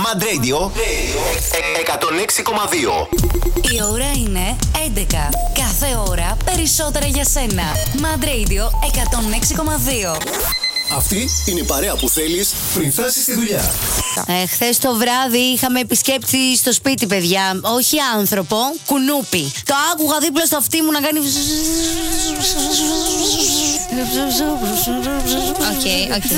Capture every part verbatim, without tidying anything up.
Mad Radio εκατόν έξι κόμμα δύο. Η ώρα είναι έντεκα. Κάθε ώρα περισσότερα για σένα. Mad Radio εκατόν έξι κόμμα δύο. Αυτή είναι η παρέα που θέλεις πριν φτάσεις στη δουλειά. Ε, χθες το βράδυ είχαμε επισκέπτη στο σπίτι, παιδιά. Όχι άνθρωπο, κουνούπι. Το άκουγα δίπλα στο αυτί μου να κάνει. Οκ, οκ.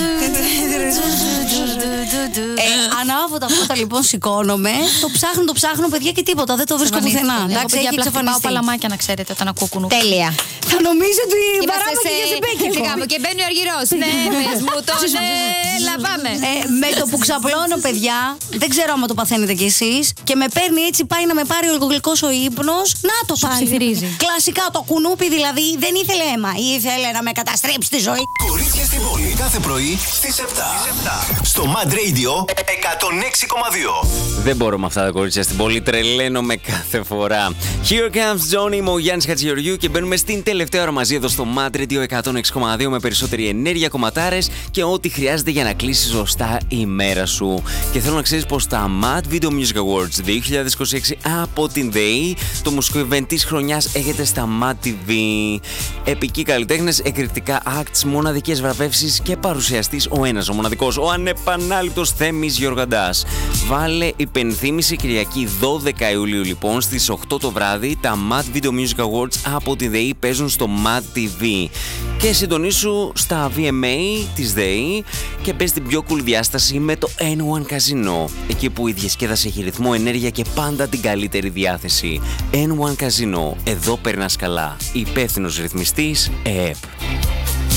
Ανάβω τα φώτα, λοιπόν, σηκώνομαι. Το ψάχνω, το ψάχνω, παιδιά, και τίποτα. Δεν το βρίσκω πουθενά. Εντάξει, έχει εξαφανιστεί. Πάω παλαμάκια, να ξέρετε, όταν ακούω κουνούπι. Τέλεια. Θα νομίζω ότι είμαστε παράμε και ζεμπέκικο. και μπαίνει ο Αργυρός. Ναι, πες μου το, ναι, λαβάμε. Με το που ξαπλώνω, παιδιά, δεν ξέρω άμα το παθαίνετε κι εσείς, και με παίρνει έτσι, πάει να με πάρει ο γλυκός ο ύπνος. Να το πάει. Ψιθυρίζει. Κλασικά το κουνούπι, δηλαδή, δεν ήθελε αίμα. Ήθελε να με καταστρέψει τη ζωή. Κορίτσια στην πόλη κάθε πρωί στις επτά. Στο Mad Radio εκατόν έξι κόμμα δύο. Δεν μπορώ με αυτά τα κορίτσια στην πόλη, τρελαίνομαι κάθε φορά. Here comes Johnny, είμαι ο Γιάννης Χατζηγεωργίου και μπαίνουμε στην τελευταία ώρα μαζί εδώ στο Mad Radio εκατόν έξι κόμμα δύο με περισσότερη ενέργεια, κομματάρες και ό,τι χρειάζεται για να κλείσει σωστά η μέρα σου. Και θέλω να ξέρεις πως τα Mad Video Music Awards δύο χιλιάδες είκοσι έξι από την ΔΕΗ, το μουσικό event της χρονιάς, έχετε στα Mad τι βι. Επικοί καλλιτέχνες, εκρηκτικά acts, μοναδικές βραβεύσεις και παρουσιαστής ο ένας, ο μοναδικός, ο ανεπανάληπτος Θέμης Γιοργαντάς. Βάλε υπενθύμηση Κυριακή δώδεκα Ιουλίου, λοιπόν, στις οκτώ το βράδυ. Τα Mad Video Music Awards από τη ΔΕΗ παίζουν στο Mad τι βι. Και συντονίσου στα βι εμ έι της ΔΕΗ και πες την πιο cool διάσταση με το εν ουάν Casino. Εκεί που η διασκέδαση έχει ρυθμό, ενέργεια και πάντα την καλύτερη διάθεση. εν ουάν Casino. Εδώ περνάς καλά. Υπεύθυνος ρυθμιστής ΕΕΠ.